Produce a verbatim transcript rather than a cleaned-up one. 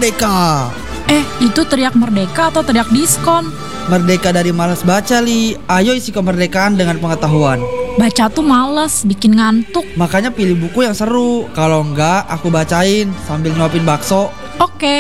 merdeka. Eh, itu teriak merdeka atau teriak diskon? Merdeka dari malas baca, Li. Ayo isi kemerdekaan dengan pengetahuan. Baca tuh males, bikin ngantuk. Makanya pilih buku yang seru. Kalau enggak, aku bacain sambil nyuapin bakso. Oke.